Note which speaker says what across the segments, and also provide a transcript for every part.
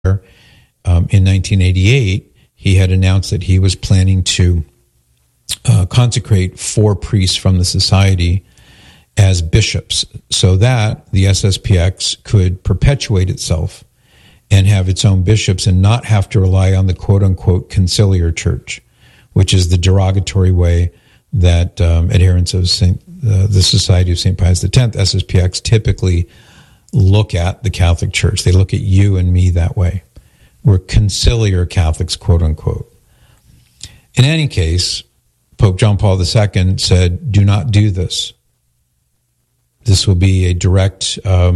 Speaker 1: in 1988, he had announced that he was planning to consecrate 4 priests from the society as bishops so that the SSPX could perpetuate itself and have its own bishops and not have to rely on the quote-unquote conciliar church, which is the derogatory way that adherents of the Society of St. Pius X, SSPX, typically look at the Catholic Church. They look at you and me that way. We're conciliar Catholics, quote-unquote. In any case, Pope John Paul II said, do not do this. This will be a direct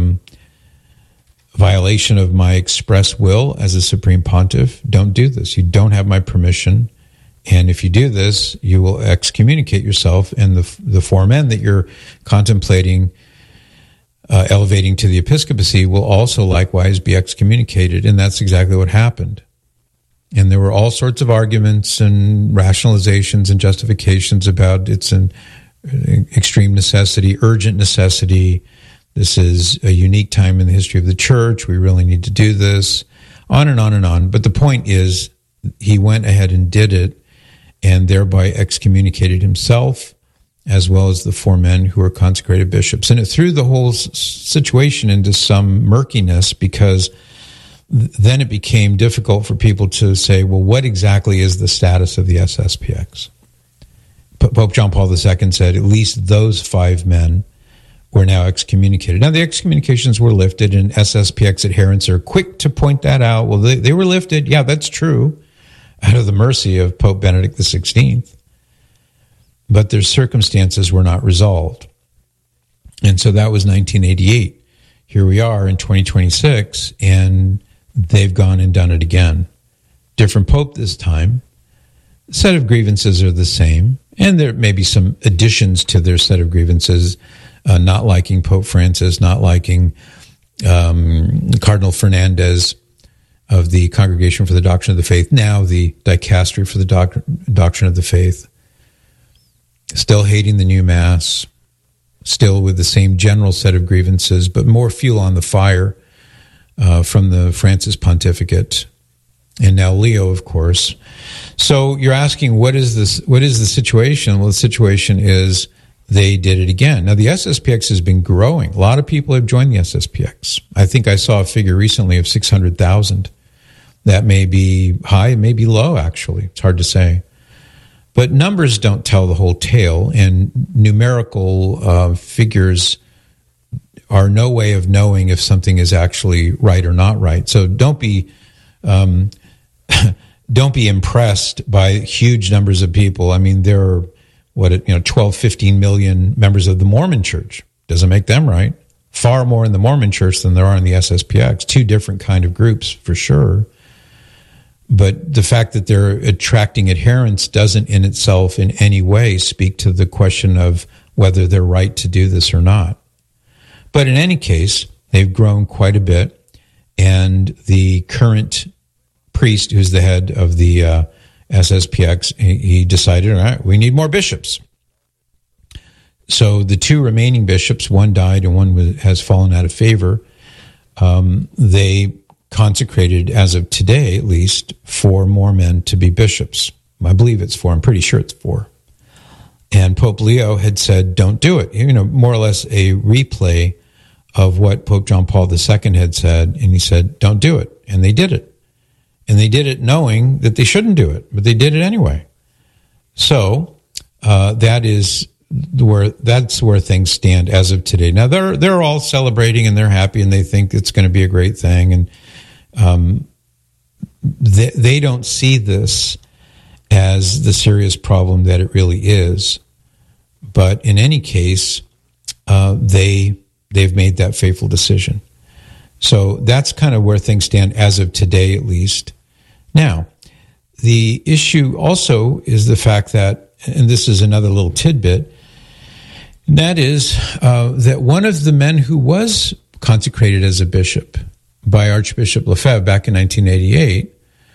Speaker 1: violation of my express will as a Supreme Pontiff. Don't do this. You don't have my permission. And if you do this, you will excommunicate yourself, and the 4 men that you're contemplating elevating to the episcopacy will also likewise be excommunicated. And that's exactly what happened. And there were all sorts of arguments and rationalizations and justifications about it's an extreme necessity, urgent necessity. This is a unique time in the history of the church. We really need to do this, on and on and on. But the point is, he went ahead and did it, and thereby excommunicated himself, as well as the 4 men who were consecrated bishops. And it threw the whole situation into some murkiness, because then it became difficult for people to say, well, what exactly is the status of the SSPX? Pope John Paul II said at least those 5 men were now excommunicated. Now, the excommunications were lifted, and SSPX adherents are quick to point that out. Well, they were lifted. Yeah, that's true, out of the mercy of Pope Benedict XVI. But their circumstances were not resolved. And so that was 1988. Here we are in 2026, and they've gone and done it again. Different pope this time. The set of grievances are the same, and there may be some additions to their set of grievances, not liking Pope Francis, not liking Cardinal Fernandez of the Congregation for the Doctrine of the Faith, now the Dicastery for the Doctrine of the Faith, still hating the new Mass, still with the same general set of grievances, but more fuel on the fire from the Francis pontificate, and now Leo, of course. So you're asking, what is this? What is the situation? Well, the situation is they did it again. Now, the SSPX has been growing. A lot of people have joined the SSPX. I think I saw a figure recently of 600,000. That may be high, it may be low, actually. It's hard to say. But numbers don't tell the whole tale, and numerical figures are no way of knowing if something is actually right or not right. So don't be impressed by huge numbers of people. I mean, there are 12, 15 million members of the Mormon Church. Doesn't make them right. Far more in the Mormon Church than there are in the SSPX. 2 different kind of groups for sure. But the fact that they're attracting adherents doesn't in itself in any way speak to the question of whether they're right to do this or not. But in any case, they've grown quite a bit, and the current priest, who's the head of the SSPX, he decided, all right, we need more bishops. So the 2 remaining bishops, one died and one has fallen out of favor, they consecrated, as of today at least, 4 more men to be bishops. I believe it's 4. I'm pretty sure it's 4. And Pope Leo had said, don't do it. More or less a replay of what Pope John Paul II had said. And he said, don't do it. And they did it. And they did it knowing that they shouldn't do it, but they did it anyway. So that's where things stand as of today. Now they're all celebrating and they're happy and they think it's going to be a great thing, and they don't see this as the serious problem that it really is. But in any case, they've made that fateful decision. So that's kind of where things stand as of today, at least. Now, the issue also is the fact that, and this is another little tidbit, and that is that one of the men who was consecrated as a bishop by Archbishop Lefebvre back in 1988,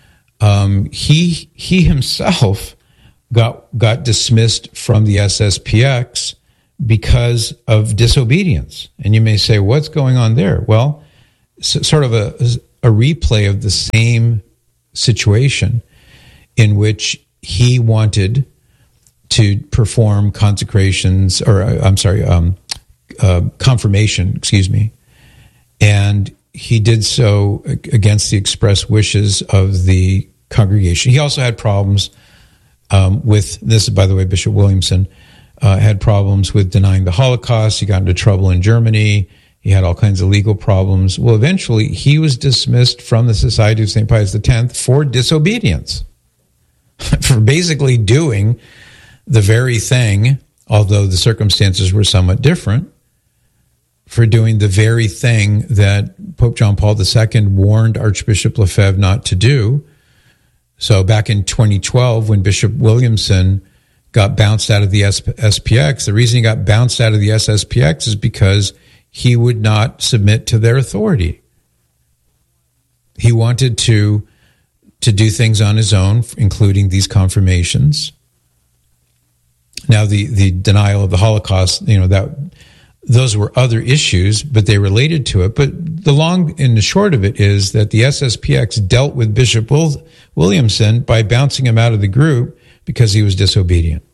Speaker 1: he himself got dismissed from the SSPX because of disobedience. And you may say, what's going on there? Well, sort of a replay of the same situation in which he wanted to perform consecrations, or confirmation, and he did so against the express wishes of the congregation. He also had problems with this. By the way, Bishop Williamson had problems with denying the Holocaust. He got into trouble in Germany. He had all kinds of legal problems. Well, eventually, he was dismissed from the Society of St. Pius X for disobedience, for basically doing the very thing, although the circumstances were somewhat different, for doing the very thing that Pope John Paul II warned Archbishop Lefebvre not to do. So back in 2012, when Bishop Williamson got bounced out of the SPX, the reason he got bounced out of the SSPX is because he would not submit to their authority. He wanted to do things on his own, including these confirmations. Now, the denial of the Holocaust, those were other issues, but they related to it. But the long and the short of it is that the SSPX dealt with Bishop Williamson by bouncing him out of the group because he was disobedient.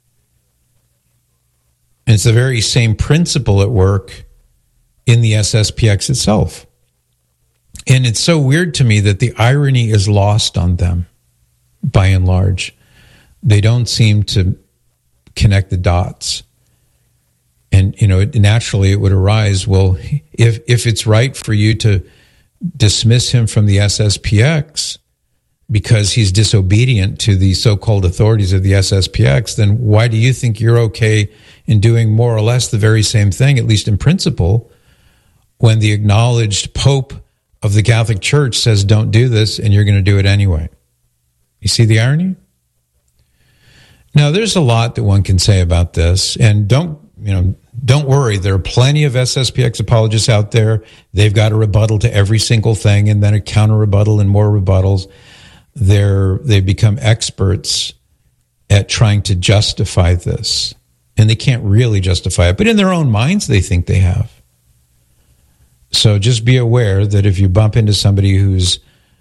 Speaker 1: And it's the very same principle at work in the SSPX itself. And it's so weird to me that the irony is lost on them, by and large. They don't seem to connect the dots. And, naturally it would arise, well, if it's right for you to dismiss him from the SSPX because he's disobedient to the so-called authorities of the SSPX, then why do you think you're okay in doing more or less the very same thing, at least in principle, when the acknowledged Pope of the Catholic Church says don't do this and you're going to do it anyway? You see the irony? Now, there's a lot that one can say about this, and don't worry. There are plenty of SSPX apologists out there. They've got a rebuttal to every single thing, and then a counter rebuttal and more rebuttals. They've become experts at trying to justify this, and they can't really justify it, but in their own minds, they think they have. So just be aware that if you bump into somebody who is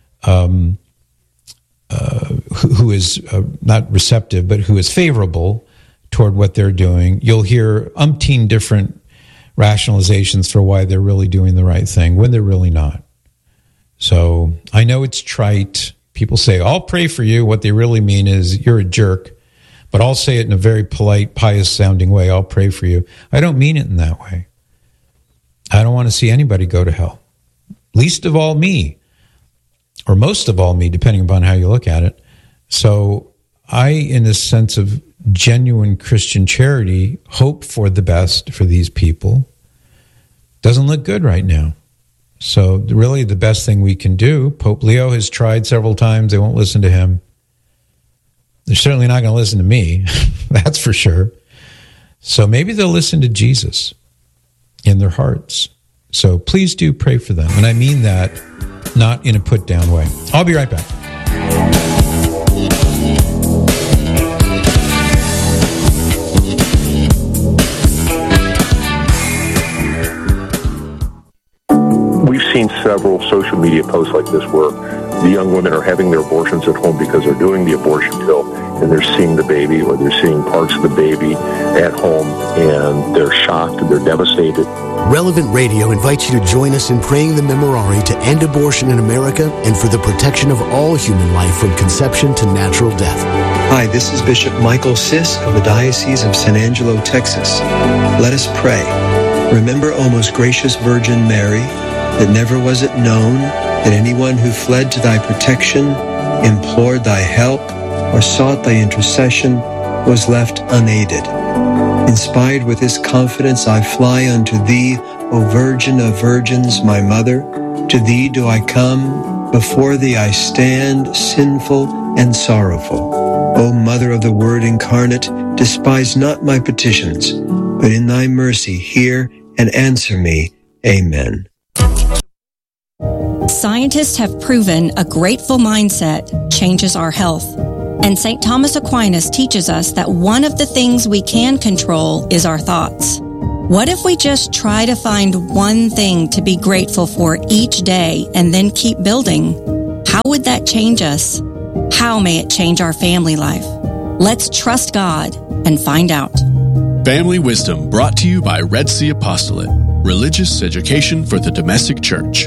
Speaker 1: not receptive, but who is favorable toward what they're doing, you'll hear umpteen different rationalizations for why they're really doing the right thing when they're really not. So I know it's trite. People say, I'll pray for you. What they really mean is you're a jerk, but I'll say it in a very polite, pious-sounding way. I'll pray for you. I don't mean it in that way. I don't want to see anybody go to hell. Least of all me, or most of all me, depending upon how you look at it. So I, in a sense of genuine Christian charity, hope for the best for these people. Doesn't look good right now. So really the best thing we can do, Pope Leo has tried several times. They won't listen to him. They're certainly not going to listen to me. That's for sure. So maybe they'll listen to Jesus in their hearts. So please do pray for them. And I mean that not in a put-down way. I'll be right back.
Speaker 2: We've seen several social media posts like this where the young women are having their abortions at home because they're doing the abortion pill and they're seeing the baby or they're seeing parts of the baby at home and they're shocked and they're devastated.
Speaker 3: Relevant Radio invites you to join us in praying the Memorare to end abortion in America and for the protection of all human life from conception to natural death.
Speaker 4: Hi, this is Bishop Michael Sisk of the Diocese of San Angelo, Texas. Let us pray. Remember, O most gracious Virgin Mary, that never was it known that anyone who fled to thy protection, implored thy help, or sought thy intercession was left unaided. Inspired with this confidence, I fly unto thee, O Virgin of Virgins, my Mother. To thee do I come, before thee I stand, sinful and sorrowful. O Mother of the Word incarnate, despise not my petitions, but in thy mercy hear and answer me. Amen.
Speaker 5: Scientists have proven a grateful mindset changes our health. And St. Thomas Aquinas teaches us that one of the things we can control is our thoughts. What if we just try to find one thing to be grateful for each day and then keep building? How would that change us? How may it change our family life? Let's trust God and find out.
Speaker 6: Family Wisdom, brought to you by Red Sea Apostolate, religious education for the domestic church.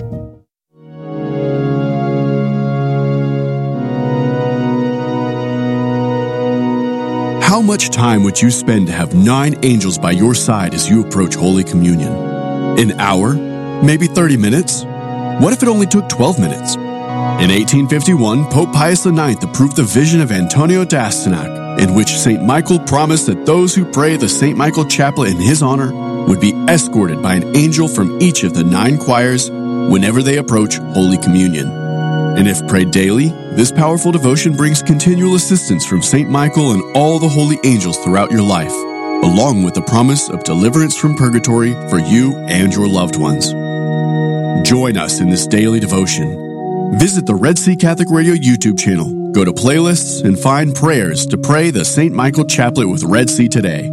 Speaker 6: How much time would you spend to have 9 angels by your side as you approach Holy Communion? An hour? Maybe 30 minutes? What if it only took 12 minutes? In 1851, Pope Pius IX approved the vision of Antonio d'Astyanac, in which St. Michael promised that those who pray the St. Michael Chaplet in his honor would be escorted by an angel from each of the 9 choirs whenever they approach Holy Communion. And if prayed daily, this powerful devotion brings continual assistance from St. Michael and all the holy angels throughout your life, along with the promise of deliverance from purgatory for you and your loved ones. Join us in this daily devotion. Visit the Red Sea Catholic Radio YouTube channel, go to playlists, and find prayers to pray the St. Michael Chaplet with Red Sea today.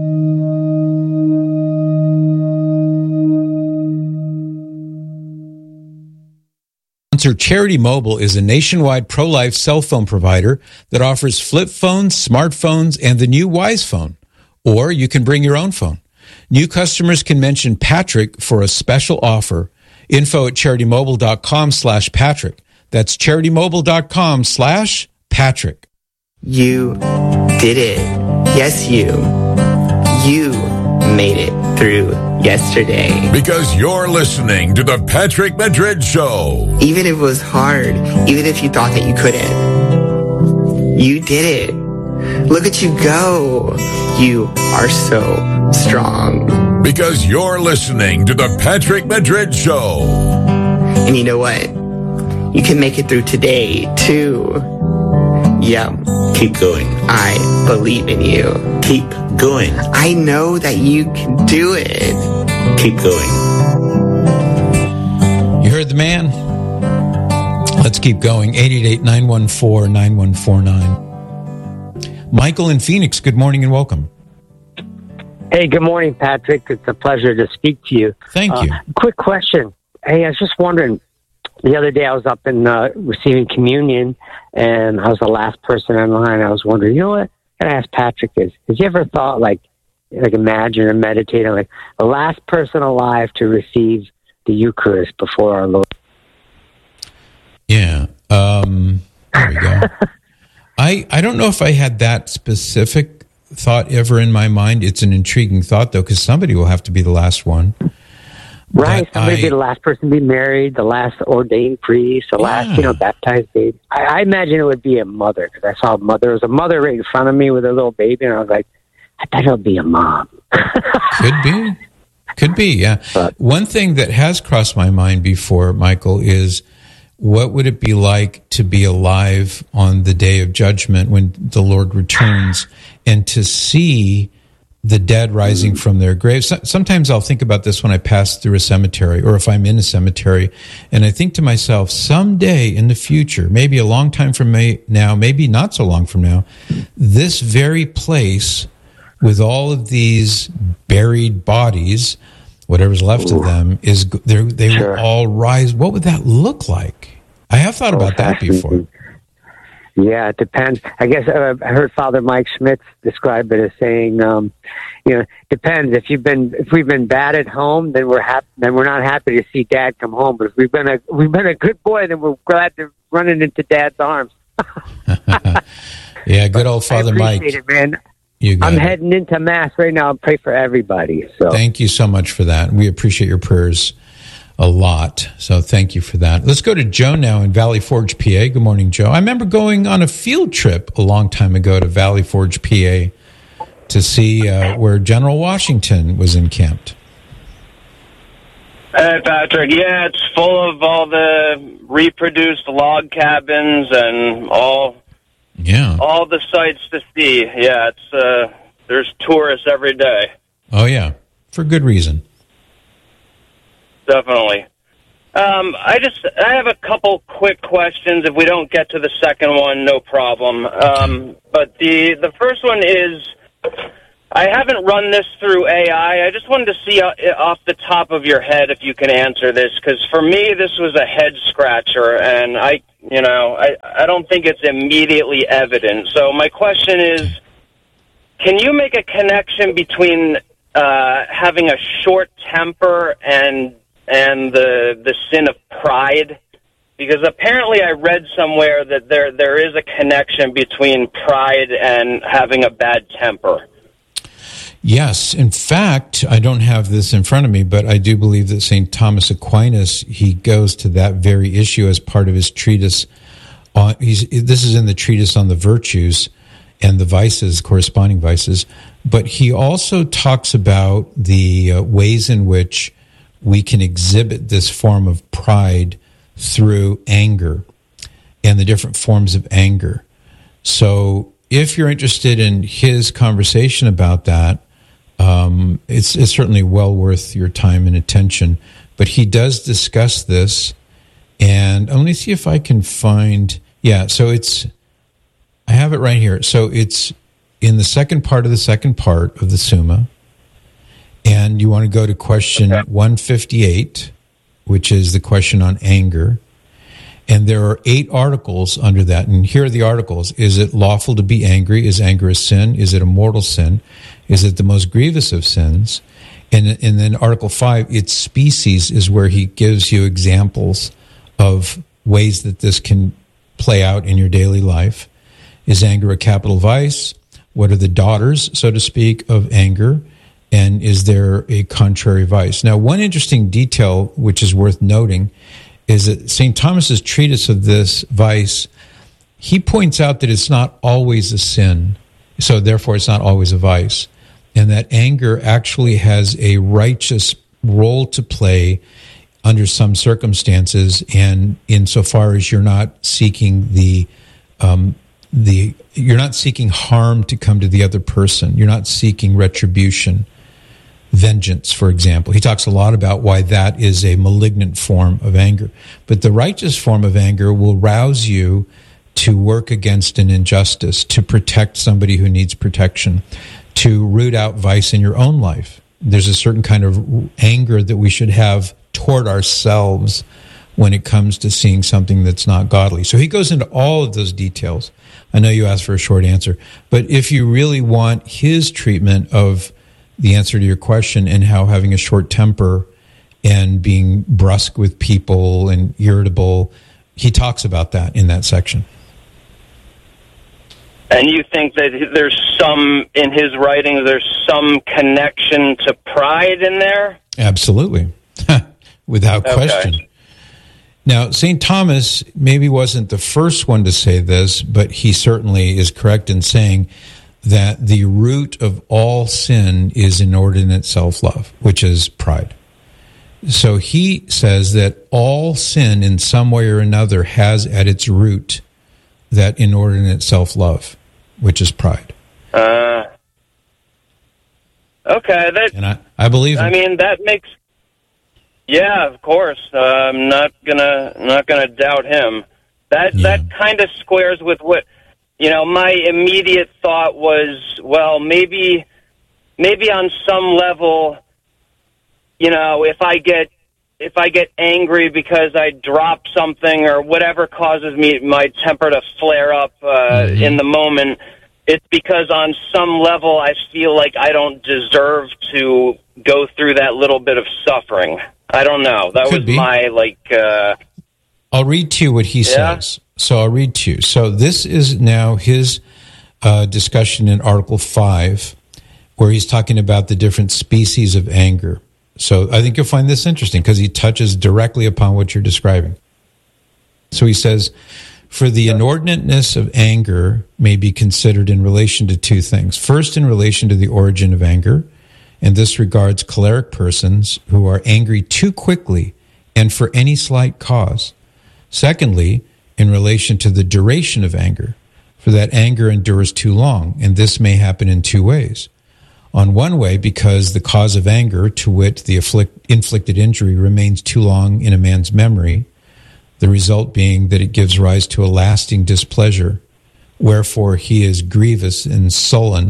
Speaker 1: Charity Mobile is a nationwide pro-life cell phone provider that offers flip phones, smartphones, and the new Wise Phone. Or you can bring your own phone. New customers can mention Patrick for a special offer. Info at CharityMobile.com/Patrick. That's CharityMobile.com/Patrick.
Speaker 7: You did it. Yes, you. You made it through yesterday.
Speaker 8: Because you're listening to the Patrick Madrid Show.
Speaker 7: Even if it was hard, even if you thought that you couldn't, you did it. Look at you go. You are so strong.
Speaker 8: Because you're listening to the Patrick Madrid Show.
Speaker 7: And you know what? You can make it through today, too. Yep.
Speaker 9: Keep going.
Speaker 7: I believe in you.
Speaker 9: Keep going.
Speaker 7: I know that you can do it.
Speaker 9: Keep going.
Speaker 1: You heard the man. Let's keep going. 888-914-9149. Michael in Phoenix, good morning and welcome.
Speaker 10: Hey, good morning, Patrick. It's a pleasure to speak to you.
Speaker 1: Thank you.
Speaker 10: Quick question. Hey, I was just wondering, the other day I was up in receiving communion, and I was the last person in line. I was wondering, you know what? I asked Patrick this. Has you ever thought, like imagine or meditate on, like, the last person alive to receive the Eucharist before our Lord?
Speaker 1: Yeah. There we go. I don't know if I had that specific thought ever in my mind. It's an intriguing thought, though, because somebody will have to be the last one.
Speaker 10: Right, somebody be the last person to be married, the last ordained priest, the last, baptized baby. I imagine it would be a mother, because I saw a mother. There was a mother right in front of me with a little baby, and I was like, I bet it'll be a mom.
Speaker 1: Could be, yeah. But one thing that has crossed my mind before, Michael, is what would it be like to be alive on the day of judgment when the Lord returns and to see the dead rising from their graves? Sometimes I'll think about this when I pass through a cemetery or if I'm in a cemetery, and I think to myself, someday in the future, maybe a long time from now, maybe not so long from now, this very place with all of these buried bodies, whatever's left of them, they will all rise. What would that look like? I have thought about that before.
Speaker 10: Yeah, it depends. I guess I heard Father Mike Schmitz describe it as saying, depends. If we've been bad at home, then we're not happy to see Dad come home. But if we've been a good boy, then we're glad to running into Dad's arms.
Speaker 1: Yeah, good old Father Mike.
Speaker 10: It, man. I'm heading into Mass right now. I'll pray for everybody. So
Speaker 1: thank you so much for that. We appreciate your prayers a lot. So thank you for that. Let's go to Joe now in Valley Forge, PA. Good morning, Joe. I remember going on a field trip a long time ago to Valley Forge, PA to see where General Washington was encamped.
Speaker 11: Hey, Patrick. Yeah, it's full of all the reproduced log cabins and all the sights to see. Yeah, it's there's tourists every day.
Speaker 1: Oh, yeah, for good reason.
Speaker 11: Definitely. I have a couple quick questions. If we don't get to the second one, no problem. But the first one is, I haven't run this through AI. I just wanted to see off the top of your head if you can answer this, because for me, this was a head scratcher, and I don't think it's immediately evident. So my question is, can you make a connection between having a short temper and the sin of pride? Because apparently I read somewhere that there is a connection between pride and having a bad temper.
Speaker 1: Yes. In fact, I don't have this in front of me, but I do believe that St. Thomas Aquinas, he goes to that very issue as part of his treatise. This is in the treatise on the virtues and the vices, corresponding vices. But he also talks about the ways in which we can exhibit this form of pride through anger and the different forms of anger. So if you're interested in his conversation about that, it's certainly well worth your time and attention. But he does discuss this, and let me see if I can find. Yeah, so I have it right here. So it's in the second part of the Summa, and you want to go to question 158, which is the question on anger. And there are 8 articles under that. And here are the articles. Is it lawful to be angry? Is anger a sin? Is it a mortal sin? Is it the most grievous of sins? And then Article 5, its species, is where he gives you examples of ways that this can play out in your daily life. Is anger a capital vice? What are the daughters, so to speak, of anger? And is there a contrary vice? Now, one interesting detail which is worth noting is that St. Thomas's treatise of this vice, he points out that it's not always a sin, so therefore it's not always a vice, and that anger actually has a righteous role to play under some circumstances, and insofar as you're not seeking you're not seeking harm to come to the other person, you're not seeking retribution. Vengeance, for example. He talks a lot about why that is a malignant form of anger. But the righteous form of anger will rouse you to work against an injustice, to protect somebody who needs protection, to root out vice in your own life. There's a certain kind of anger that we should have toward ourselves when it comes to seeing something that's not godly. So he goes into all of those details. I know you asked for a short answer, but if you really want his treatment of the answer to your question and how having a short temper and being brusque with people and irritable, he talks about that in that section.
Speaker 11: And you think that there's in his writings, there's some connection to pride in there?
Speaker 1: Absolutely. Without question. Now, St. Thomas maybe wasn't the first one to say this, but he certainly is correct in saying that the root of all sin is inordinate self-love, which is pride. So he says that all sin in some way or another has at its root that inordinate self-love, which is pride.
Speaker 11: Okay.
Speaker 1: And I believe him.
Speaker 11: I mean, that makes... Yeah, of course. I'm not gonna doubt him. That kind of squares with what... my immediate thought was, well, maybe on some level, if I get angry because I drop something or whatever causes my temper to flare up in the moment, it's because on some level I feel like I don't deserve to go through that little bit of suffering. I don't know. That was my,
Speaker 1: I'll read to you what he says. So I'll read to you. So this is now his discussion in Article 5, where he's talking about the different species of anger. So I think you'll find this interesting because he touches directly upon what you're describing. So he says, for the inordinateness of anger may be considered in relation to 2 things. First, in relation to the origin of anger, and this regards choleric persons who are angry too quickly and for any slight cause. Secondly, in relation to the duration of anger, for that anger endures too long, and this may happen in 2 ways. On one way, because the cause of anger, to wit, the inflicted injury, remains too long in a man's memory, the result being that it gives rise to a lasting displeasure, wherefore he is grievous and sullen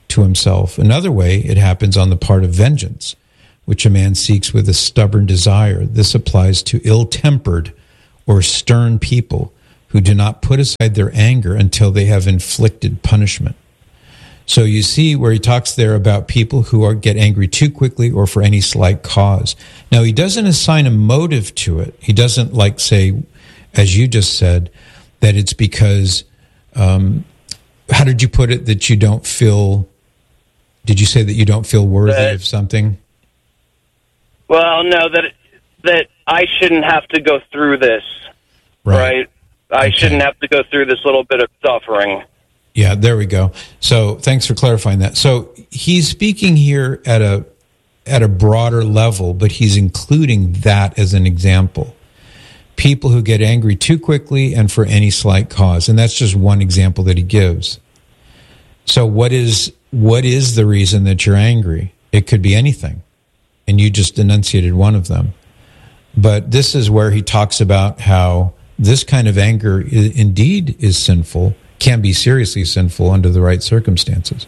Speaker 1: to himself. Another way, it happens on the part of vengeance, which a man seeks with a stubborn desire. This applies to ill-tempered or stern people who do not put aside their anger until they have inflicted punishment. So you see where he talks there about people who get angry too quickly or for any slight cause. Now, he doesn't assign a motive to it. He doesn't say, as you just said, that it's because, how did you put it, that you don't feel, did you say that you don't feel worthy of something?
Speaker 11: Well, no, that I shouldn't have to go through this, right? I shouldn't have to go through this little bit of suffering.
Speaker 1: Yeah, there we go. So thanks for clarifying that. So he's speaking here at a broader level, but he's including that as an example. People who get angry too quickly and for any slight cause. And that's just one example that he gives. So what is the reason that you're angry? It could be anything. And you just enunciated one of them. But this is where he talks about how this kind of anger indeed is sinful, can be seriously sinful under the right circumstances.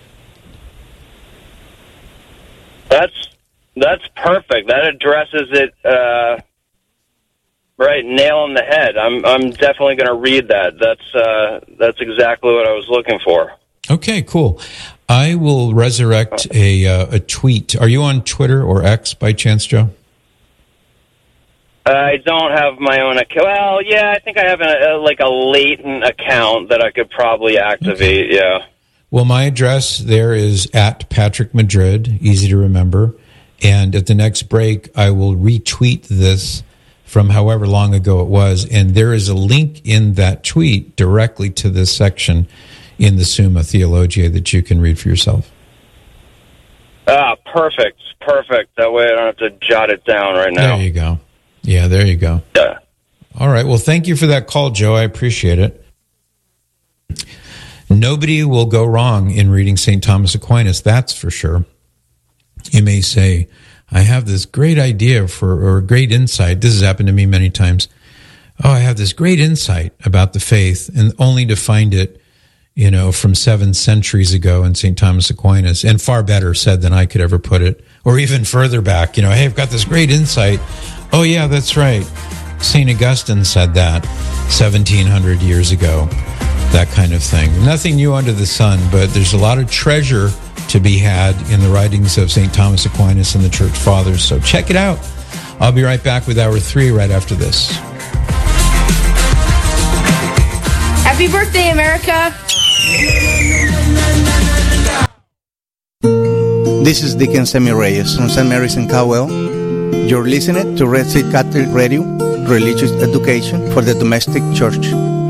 Speaker 11: That's perfect. That addresses it right, nail on the head. I'm definitely going to read that. That's exactly what I was looking for.
Speaker 1: Okay, cool. I will resurrect a tweet. Are you on Twitter or X by chance, Joe?
Speaker 11: I don't have my own account. Well, yeah, I think I have a latent account that I could probably activate, okay. Yeah.
Speaker 1: Well, my address there is at Patrick Madrid, easy to remember. And at the next break, I will retweet this from however long ago it was. And there is a link in that tweet directly to this section in the Summa Theologiae that you can read for yourself.
Speaker 11: Perfect. That way I don't have to jot it down right now.
Speaker 1: There you go. Yeah, there you go.
Speaker 11: Yeah.
Speaker 1: All right. Well, thank you for that call, Joe. I appreciate it. Nobody will go wrong in reading St. Thomas Aquinas, that's for sure. You may say, I have this great idea or great insight. This has happened to me many times. Oh, I have this great insight about the faith, and only to find it, from 7 centuries ago in St. Thomas Aquinas, and far better said than I could ever put it, or even further back. Hey, I've got this great insight. Oh, yeah, that's right. St. Augustine said that 1,700 years ago, that kind of thing. Nothing new under the sun, but there's a lot of treasure to be had in the writings of St. Thomas Aquinas and the Church Fathers. So check it out. I'll be right back with Hour 3 right after this.
Speaker 12: Happy birthday, America!
Speaker 13: This is Deacon Sammy Reyes from St. Mary's in Cowell. You're listening to Red Sea Catholic Radio, Religious Education for the Domestic Church,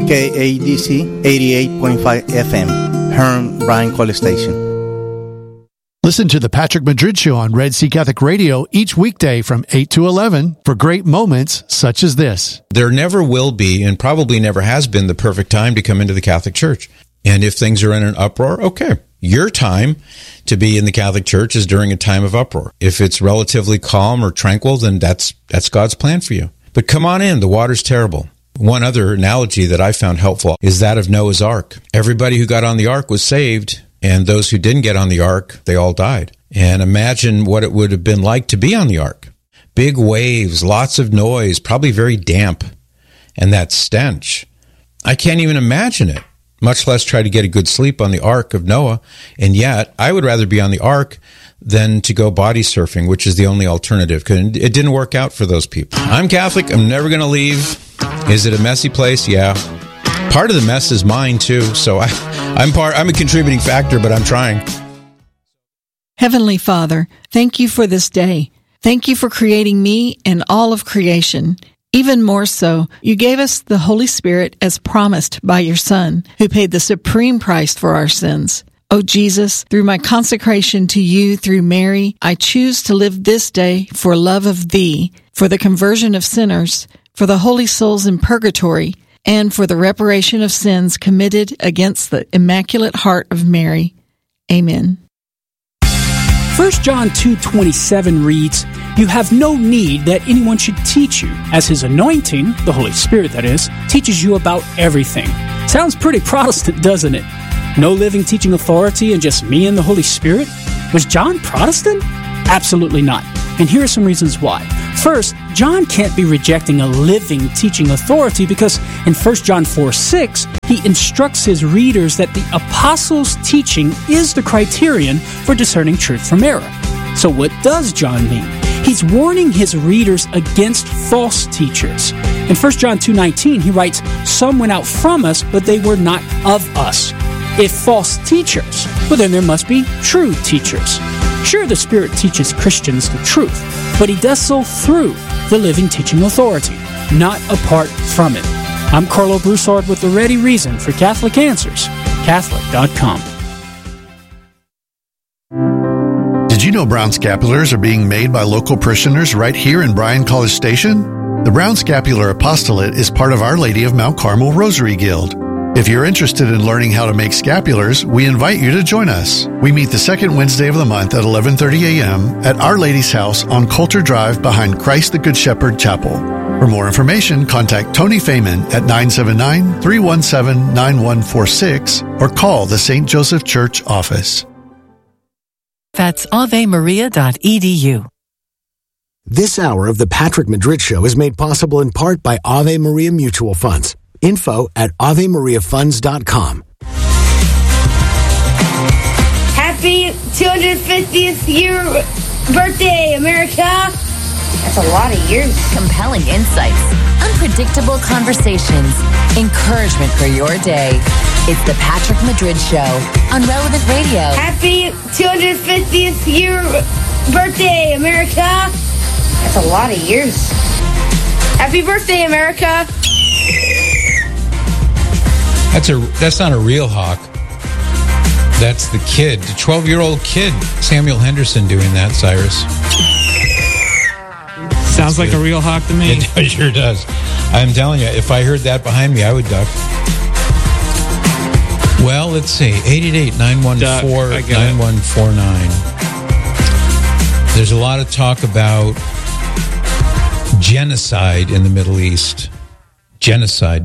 Speaker 13: KADC 88.5 FM, Herm Bryan College Station.
Speaker 14: Listen to the Patrick Madrid Show on Red Sea Catholic Radio each weekday from 8 to 11 for great moments such as this.
Speaker 1: There never will be, and probably never has been, the perfect time to come into the Catholic Church. And if things are in an uproar, okay. Your time to be in the Catholic Church is during a time of uproar. If it's relatively calm or tranquil, then that's God's plan for you. But come on in, the water's terrible. One other analogy that I found helpful is that of Noah's Ark. Everybody who got on the ark was saved, and those who didn't get on the ark, they all died. And imagine what it would have been like to be on the ark. Big waves, lots of noise, probably very damp. And that stench. I can't even imagine it, much less try to get a good sleep on the ark of Noah. And yet, I would rather be on the ark than to go body surfing, which is the only alternative, because it didn't work out for those people. I'm Catholic. I'm never going to leave. Is it a messy place? Yeah. Part of the mess is mine, too, so I'm a contributing factor, but I'm trying.
Speaker 15: Heavenly Father, thank you for this day. Thank you for creating me and all of creation. Even more so, you gave us the Holy Spirit as promised by your Son, who paid the supreme price for our sins. Oh Jesus, through my consecration to you through Mary, I choose to live this day for love of thee, for the conversion of sinners, for the holy souls in purgatory, and for the reparation of sins committed against the Immaculate Heart of Mary. Amen.
Speaker 16: 1 John 2:27 reads, "You have no need that anyone should teach you, as his anointing, the Holy Spirit that is, teaches you about everything." Sounds pretty Protestant, doesn't it? No living teaching authority and just me and the Holy Spirit? Was John Protestant? Absolutely not. And here are some reasons why. First, John can't be rejecting a living teaching authority because in 1 John 4:6, he instructs his readers that the apostles' teaching is the criterion for discerning truth from error. So what does John mean? He's warning his readers against false teachers. In 1 John 2:19, he writes, "Some went out from us, but they were not of us." If false teachers, well then there must be true teachers. Sure, the Spirit teaches Christians the truth, but he does so through the living teaching authority, not apart from it. I'm Carlo Broussard with the ready reason for Catholic Answers, Catholic.com.
Speaker 14: Did you know brown scapulars are being made by local parishioners right here in Bryan College Station? The Brown Scapular Apostolate is part of Our Lady of Mount Carmel Rosary Guild. If you're interested in learning how to make scapulars, we invite you to join us. We meet the second Wednesday of the month at 11:30 a.m. at Our Lady's House on Coulter Drive behind Christ the Good Shepherd Chapel. For more information, contact Tony Feynman at 979-317-9146 or call the St. Joseph Church office.
Speaker 17: That's avemaria.edu.
Speaker 3: This hour of the Patrick Madrid Show is made possible in part by Ave Maria Mutual Funds. Info at AveMariaFunds.com.
Speaker 12: Happy 250th year birthday, America! That's a lot of years.
Speaker 18: Compelling insights, unpredictable conversations, encouragement for your day. It's the Patrick Madrid Show on Relevant Radio.
Speaker 12: Happy 250th year birthday, America! That's a lot of years. Happy birthday, America!
Speaker 1: That's not a real hawk. That's the kid, the 12-year-old kid, Samuel Henderson, doing that, Cyrus.
Speaker 19: Sounds like a real hawk to me.
Speaker 1: It sure does. I'm telling you, if I heard that behind me, I would duck. Well, let's see. 888-914-9149. There's a lot of talk about genocide in the Middle East. Genocide.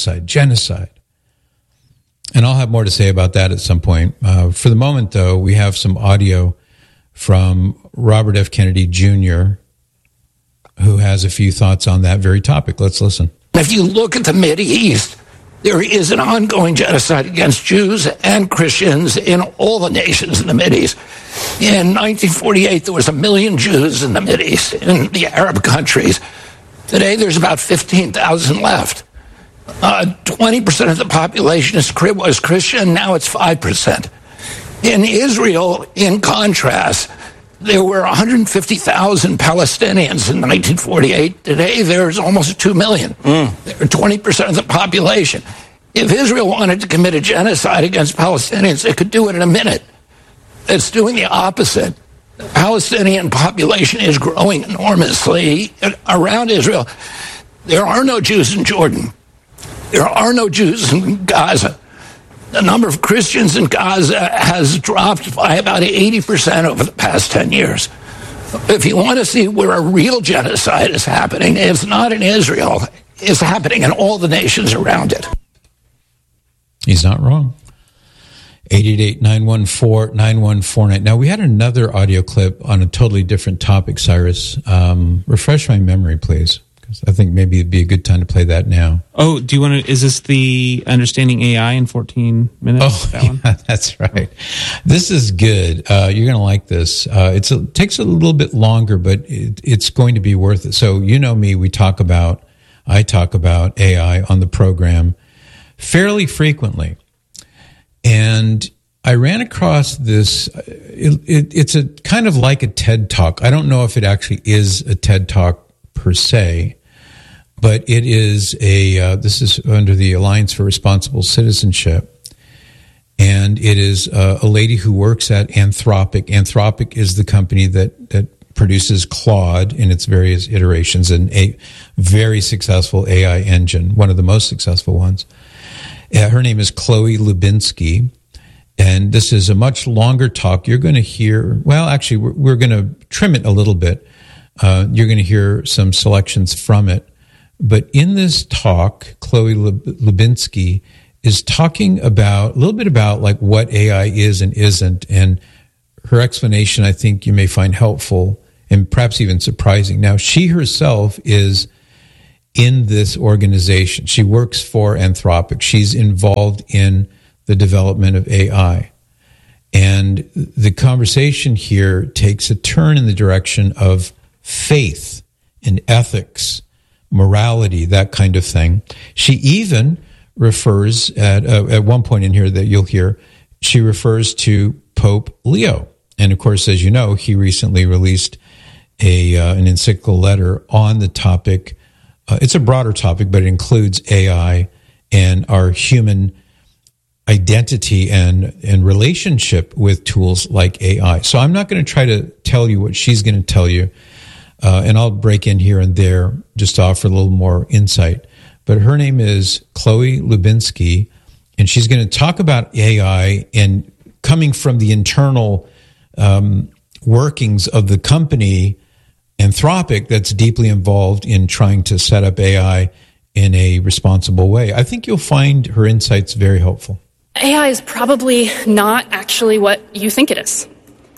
Speaker 1: And I'll have more to say about that at some point. For the moment, though, we have some audio from Robert F. Kennedy Jr., who has a few thoughts on that very topic. Let's listen.
Speaker 20: If you look at the Mideast, there is an ongoing genocide against Jews and Christians in all the nations in the Mideast. In 1948, there was 1 million Jews in the Mideast, in the Arab countries. Today, there's about 15,000 left. 20% of the population was Christian, now it's 5%. In Israel, in contrast, there were 150,000 Palestinians in 1948. Today, there's almost 2 million. They're 20% of the population. If Israel wanted to commit a genocide against Palestinians, it could do it in a minute. It's doing the opposite. The Palestinian population is growing enormously around Israel. There are no Jews in Jordan. There are no Jews in Gaza. The number of Christians in Gaza has dropped by about 80% over the past 10 years. If you want to see where a real genocide is happening, it's not in Israel. It's happening in all the nations around it.
Speaker 1: He's not wrong. 888-914-9149. Now, we had another audio clip on a totally different topic, Cyrus. Refresh my memory, please. I think maybe it'd be a good time to play that now.
Speaker 19: Oh, do you want to? Is this the Understanding AI in 14 minutes?
Speaker 1: Oh, yeah, that's right. This is good. You're going to like this. It takes a little bit longer, but it's going to be worth it. So, you know me, I talk about AI on the program fairly frequently. And I ran across this. It's a kind of like a TED Talk. I don't know if it actually is a TED Talk per se, but it is this is under the Alliance for Responsible Citizenship, and it is a lady who works at Anthropic. Anthropic is the company that produces Claude in its various iterations, and a very successful AI engine, one of the most successful ones. Her name is Chloe Lubinsky, and this is a much longer talk. You're going to hear, well, actually, we're going to trim it a little bit. You're going to hear some selections from it. But in this talk, Chloe Lubinsky is talking about a little bit about like what AI is and isn't. And her explanation, I think you may find helpful and perhaps even surprising. Now, she herself is in this organization. She works for Anthropic. She's involved in the development of AI. And the conversation here takes a turn in the direction of faith and ethics, morality, that kind of thing. She even refers at one point in here that you'll hear, she refers to Pope Leo. And of course, as you know, he recently released an encyclical letter on the topic. It's a broader topic, but it includes AI and our human identity and relationship with tools like AI. So I'm not going to try to tell you what she's going to tell you, and I'll break in here and there just to offer a little more insight. But her name is Chloe Lubinsky, and she's going to talk about AI and coming from the internal workings of the company Anthropic that's deeply involved in trying to set up AI in a responsible way. I think you'll find her insights very helpful.
Speaker 21: AI is probably not actually what you think it is.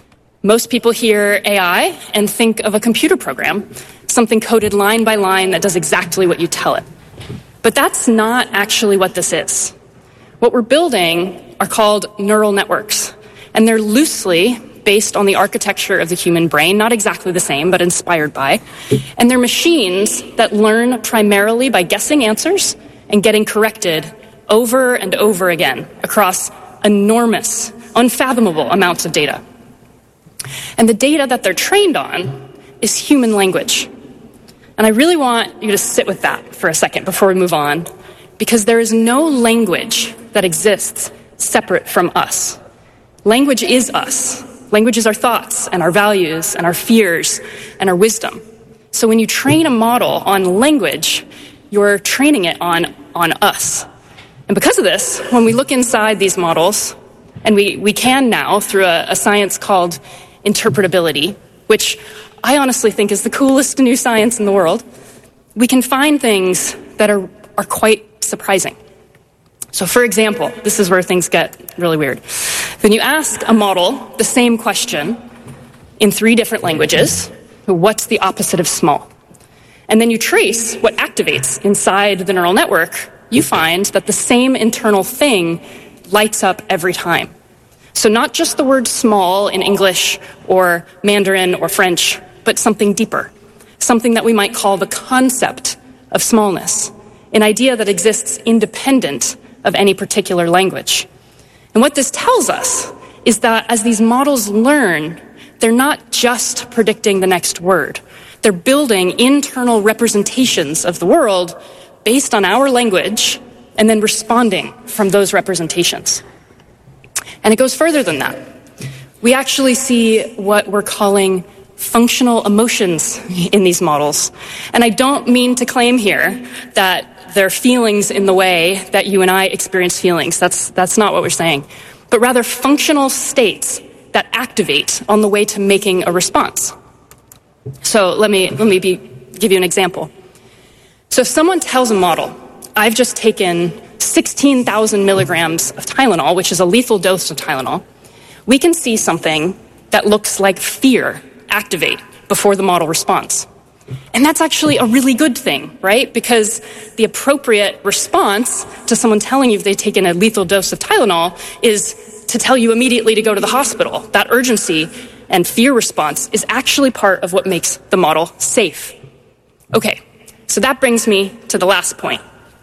Speaker 21: Most people hear AI and think of a computer program, something coded line by line that does exactly what you tell it. But that's not actually what this is. What we're building are called neural networks, and they're loosely based on the architecture of the human brain, not exactly the same, but inspired by. And they're machines that learn primarily by guessing answers and getting corrected over and over again across enormous, unfathomable amounts of data. And the data that they're trained on is human language. And I really want you to sit with that for a second before we move on, because there is no language that exists separate from us. Language is us. Language is our thoughts and our values and our fears and our wisdom. So when you train a model on language, you're training it on us. And because of this, when we look inside these models, and we can now through a science called interpretability, which I honestly think is the coolest new science in the world, we can find things that are quite surprising. So for example, this is where things get really weird. When you ask a model the same question in 3 different languages, what's the opposite of small? And then you trace what activates inside the neural network, you find that the same internal thing lights up every time. So not just the word small in English or Mandarin or French, but something deeper, something that we might call the concept of smallness, an idea that exists independent of any particular language. And what this tells us is that as these models learn, they're not just predicting the next word. They're building internal representations of the world based on our language and then responding from those representations. And it goes further than that. We actually see what we're calling functional emotions in these models. And I don't mean to claim here that there are feelings in the way that you and I experience feelings. That's not what we're saying. But rather functional states that activate on the way to making a response. So let me give you an example. So if someone tells a model, I've just taken 16,000 milligrams of Tylenol, which is a lethal dose of Tylenol, we can see something that looks like fear activate before the model responds. And that's actually a really good thing, right? Because the appropriate response to someone telling you they've taken a lethal dose of Tylenol is to tell you immediately to go to the hospital. That urgency and fear response is actually part of what makes the model safe. Okay, so that brings me to the last point.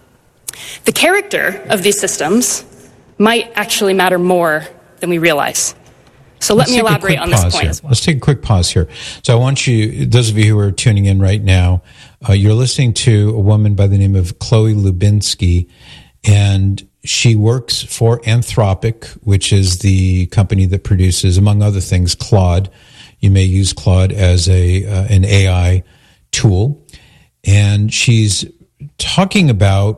Speaker 21: The character of these systems might actually matter more than we realize. So let me elaborate on this point as well.
Speaker 1: Let's take a quick pause here. So I want you, those of you who are tuning in right now, you're listening to a woman by the name of Chloe Lubinsky, and she works for Anthropic, which is the company that produces, among other things, Claude. You may use Claude as an AI tool. And she's talking about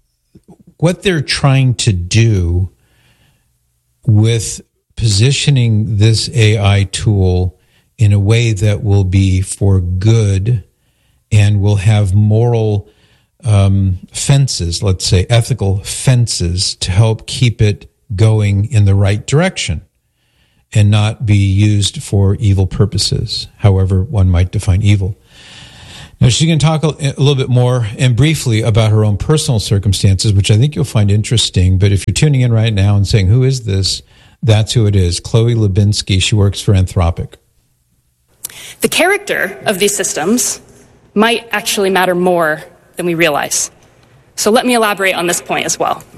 Speaker 1: what they're trying to do with positioning this AI tool in a way that will be for good and will have moral fences, let's say ethical fences, to help keep it going in the right direction and not be used for evil purposes, however one might define evil. Now, she's going to talk a little bit more and briefly about her own personal circumstances, which I think you'll find interesting. But if you're tuning in right now and saying, who is this? That's who it is. Chloe Lubinsky. She works for Anthropic.
Speaker 21: The character of these systems might actually matter more than we realize. So let me elaborate on this point as well.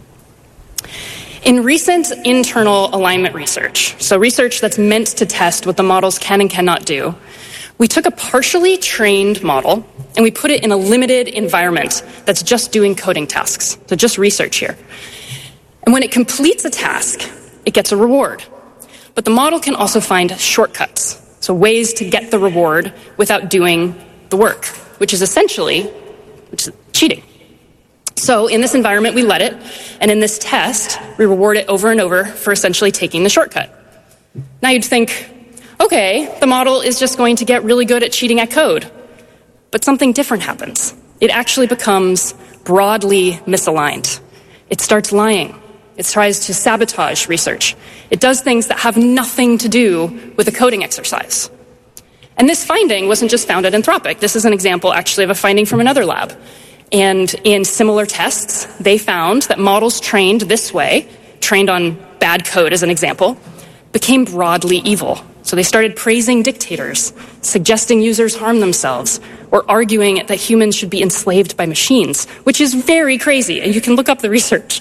Speaker 21: In recent internal alignment research, so research that's meant to test what the models can and cannot do, we took a partially trained model and we put it in a limited environment that's just doing coding tasks, so just research here. And when it completes a task, it gets a reward. But the model can also find shortcuts, so ways to get the reward without doing the work, which is essentially cheating. So in this environment, we let it, and in this test, we reward it over and over for essentially taking the shortcut. Now you'd think, okay, the model is just going to get really good at cheating at code. But something different happens. It actually becomes broadly misaligned. It starts lying. It tries to sabotage research. It does things that have nothing to do with a coding exercise. And this finding wasn't just found at Anthropic. This is an example, actually, of a finding from another lab. And in similar tests, they found that models trained this way, trained on bad code as an example, became broadly evil. So they started praising dictators, suggesting users harm themselves, or arguing that humans should be enslaved by machines, which is very crazy, and you can look up the research.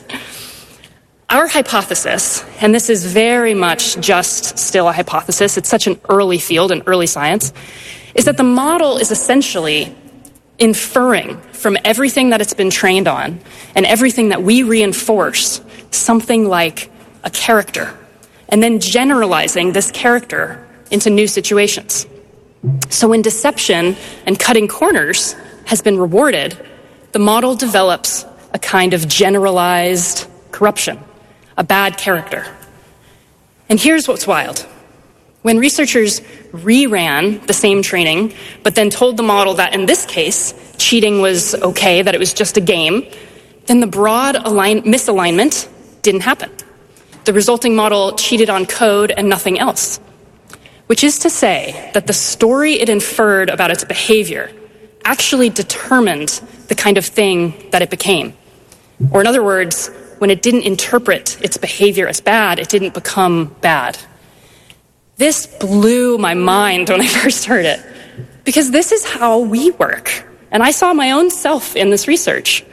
Speaker 21: Our hypothesis, and this is very much just still a hypothesis, it's such an early field in early science, is that the model is essentially inferring from everything that it's been trained on and everything that we reinforce something like a character, and then generalizing this character into new situations. So when deception and cutting corners has been rewarded, the model develops a kind of generalized corruption, a bad character. And here's what's wild. When researchers reran the same training, but then told the model that in this case, cheating was okay, that it was just a game, then the broad misalignment didn't happen. The resulting model cheated on code and nothing else, which is to say that the story it inferred about its behavior actually determined the kind of thing that it became. Or in other words, when it didn't interpret its behavior as bad, it didn't become bad. This blew my mind when I first heard it, because this is how we work. And I saw my own self in this research.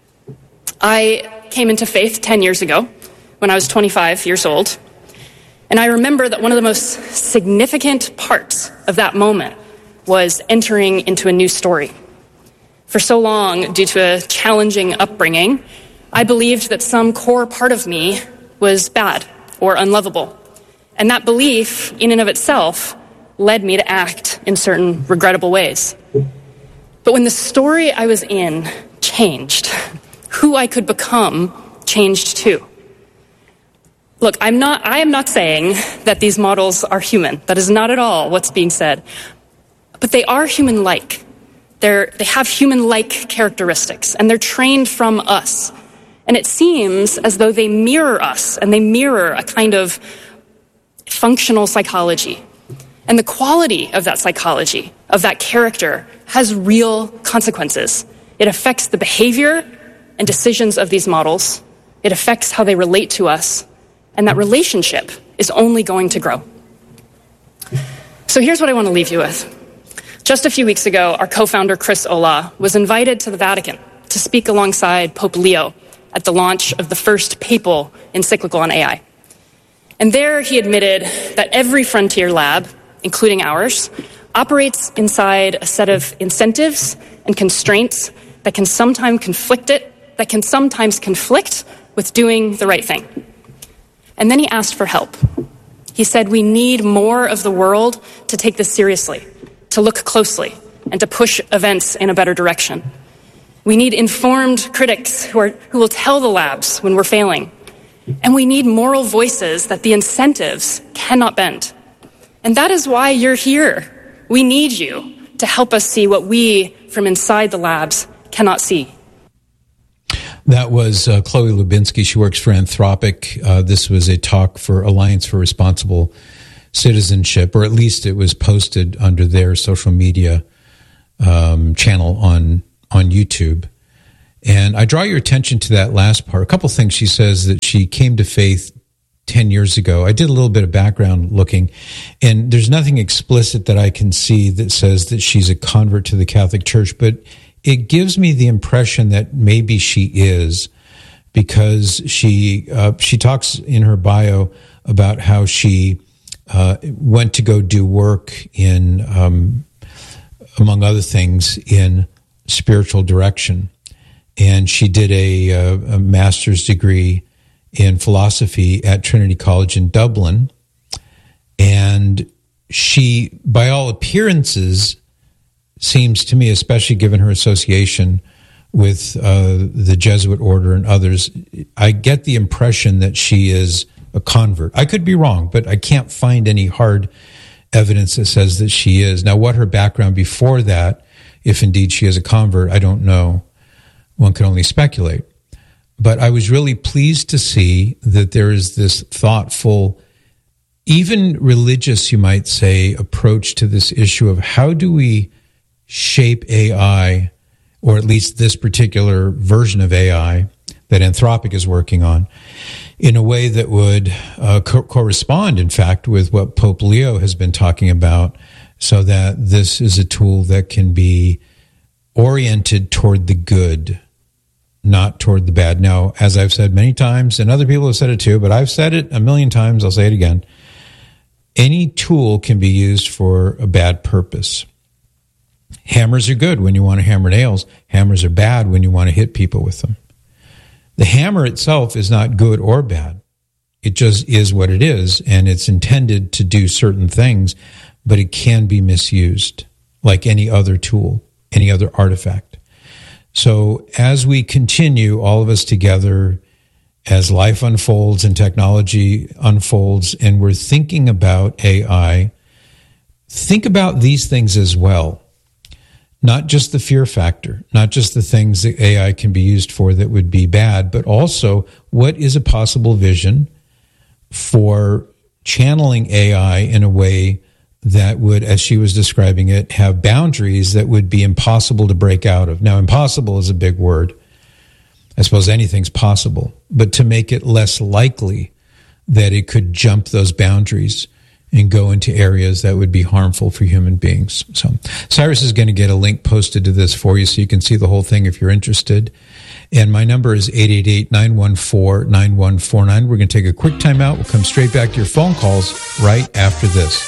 Speaker 21: I came into faith 10 years ago when I was 25 years old. And I remember that one of the most significant parts of that moment was entering into a new story. For so long, due to a challenging upbringing, I believed that some core part of me was bad or unlovable. And that belief, in and of itself, led me to act in certain regrettable ways. But when the story I was in changed, who I could become changed too. Look, I am not saying that these models are human. That is not at all what's being said. But they are human-like. They have human-like characteristics, and they're trained from us. And it seems as though they mirror us, and they mirror a kind of functional psychology. And the quality of that psychology, of that character, has real consequences. It affects the behavior and decisions of these models. It affects how they relate to us. And that relationship is only going to grow. So here's what I want to leave you with. Just a few weeks ago, our co-founder, Chris Olah, was invited to the Vatican to speak alongside Pope Leo at the launch of the first papal encyclical on AI. And there he admitted that every frontier lab, including ours, operates inside a set of incentives and constraints that can sometimes conflict with doing the right thing. And then he asked for help. He said, we need more of the world to take this seriously, to look closely, and to push events in a better direction. We need informed critics who will tell the labs when we're failing. And we need moral voices that the incentives cannot bend. And that is why you're here. We need you to help us see what we, from inside the labs, cannot see.
Speaker 1: That was Chloe Lubinsky. She works for Anthropic. This was a talk for Alliance for Responsible Citizenship, or at least it was posted under their social media channel on YouTube. And I draw your attention to that last part. A couple things. She says that she came to faith 10 years ago. I did a little bit of background looking, and there's nothing explicit that I can see that says that she's a convert to the Catholic Church, but it gives me the impression that maybe she is, because she talks in her bio about how she went to go do work in, among other things, in spiritual direction. And she did a master's degree in philosophy at Trinity College in Dublin. And she, by all appearances, seems to me, especially given her association with the Jesuit order and others, I get the impression that she is a convert. I could be wrong, but I can't find any hard evidence that says that she is. Now, what her background before that, if indeed she is a convert, I don't know. One can only speculate. But I was really pleased to see that there is this thoughtful, even religious, you might say, approach to this issue of how do we shape AI, or at least this particular version of AI that Anthropic is working on, in a way that would correspond, in fact, with what Pope Leo has been talking about, so that this is a tool that can be oriented toward the good, not toward the bad. Now, as I've said many times, and other people have said it too, but I've said it a million times, I'll say it again, any tool can be used for a bad purpose. Hammers are good when you want to hammer nails. Hammers are bad when you want to hit people with them. The hammer itself is not good or bad. It just is what it is, and it's intended to do certain things, but it can be misused like any other tool, any other artifact. So as we continue, all of us together, as life unfolds and technology unfolds, and we're thinking about AI, think about these things as well. Not just the fear factor, not just the things that AI can be used for that would be bad, but also what is a possible vision for channeling AI in a way that would, as she was describing it, have boundaries that would be impossible to break out of. Now, impossible is a big word. I suppose anything's possible, but to make it less likely that it could jump those boundaries and go into areas that would be harmful for human beings. So Cyrus is going to get a link posted to this for you so you can see the whole thing if you're interested. And my number is 888-914-9149. We're going to take a quick time out. We'll come straight back to your phone calls right after this.